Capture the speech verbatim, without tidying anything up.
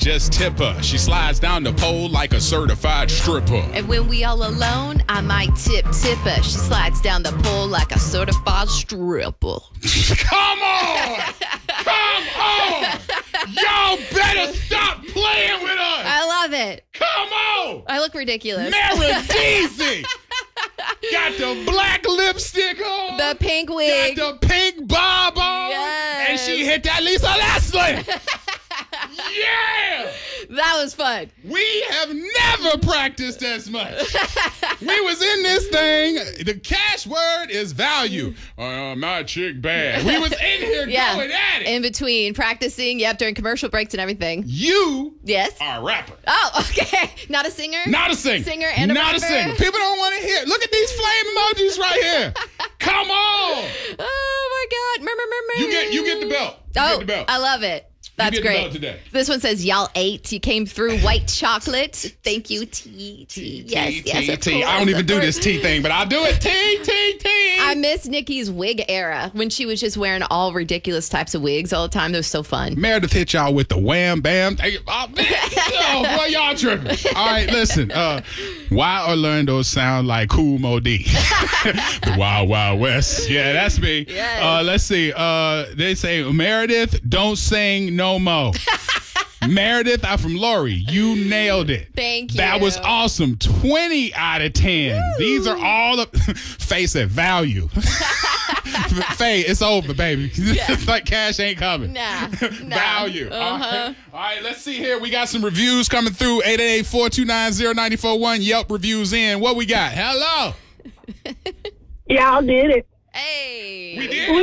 just tip her. She slides down the pole like a certified stripper. And when we all alone, I might tip tip her. She slides down the pole like a certified stripper. Come on! Come on! Y'all better stop playing with us! I love it. Come on! I look ridiculous. Meredith! Got the black lipstick on. The pink wig. Got the pink bob on. Yes. And she hit that Lisa Leslie. Yeah! That was fun. We have never practiced as much. We was in this thing. The cash word is value. Uh, my chick bad. We was in here Yeah. going at it. In between practicing, yep, during commercial breaks and everything. You Yes. are a rapper. Oh, okay. Not a singer? Not a singer. Singer and a Not rapper? a singer. People don't want to hear. Look at these flame emojis right here. Come on. Oh, my God. Murmur, murmur. You get you get the belt. You Oh, get the belt. I love it. That's get the great. belt today. This one says, y'all ate. You came through white chocolate. Thank you, T. T. Yes, T, yes, T, of T. I course, don't even of do course. this T thing, but I'll do it. T, T, T. I miss Nikki's wig era when she was just wearing all ridiculous types of wigs all the time. That was so fun. Meredith hit y'all with the wham bam. Oh, man. Oh, boy, y'all tripping. All right, listen. Uh, why Orlando sound like Cool Mo D? The Wild Wild West. Yeah, that's me. Yes. Uh, let's see. Uh, they say, Meredith, don't sing no mo. Meredith, I'm from Lori. You nailed it. Thank you. That was awesome. twenty out of ten. Woo. These are all the face at value. Faye, it's over, baby. It's like cash ain't coming. Nah. nah. Value. Uh-huh. All right. All right, let's see here. We got some reviews coming through. eight eight eight, four two nine, zero nine four one. Yelp reviews in. What we got? Hello. Y'all did it. Hey. We did.